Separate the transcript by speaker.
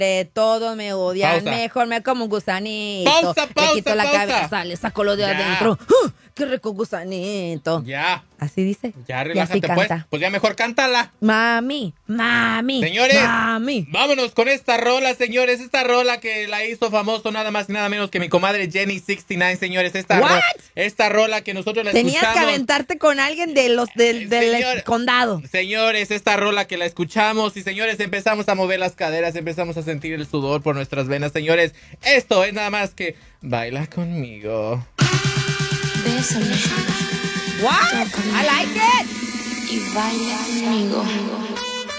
Speaker 1: todos me odian,
Speaker 2: Pausa.
Speaker 1: mejor me como un gusanito.
Speaker 2: Pausa,
Speaker 1: Le quito la
Speaker 2: pausa.
Speaker 1: cabeza, le saco lo de
Speaker 2: Ya.
Speaker 1: adentro. ¡Ah! ¡Qué rico gusanito!
Speaker 2: Ya,
Speaker 1: Así dice.
Speaker 2: ya
Speaker 1: Y así
Speaker 2: relájate pues.
Speaker 1: canta.
Speaker 2: Pues ya mejor cántala.
Speaker 1: Mami,
Speaker 2: Señores,
Speaker 1: mami.
Speaker 2: vámonos con esta rola, señores. Esta rola que la hizo famoso nada más y nada menos que mi comadre Jenny69, señores. Esta rola que nosotros la
Speaker 1: Tenías
Speaker 2: escuchamos.
Speaker 1: que aventarte con alguien del
Speaker 2: Señor-
Speaker 1: condado.
Speaker 2: Señores, esta rola que la escuchamos y señores, empezamos a mover las caderas, empezamos a sentir el sudor por nuestras venas, señores. Esto es nada más que Baila Conmigo.
Speaker 3: Bésame,
Speaker 1: What? I like it.
Speaker 3: y baila conmigo.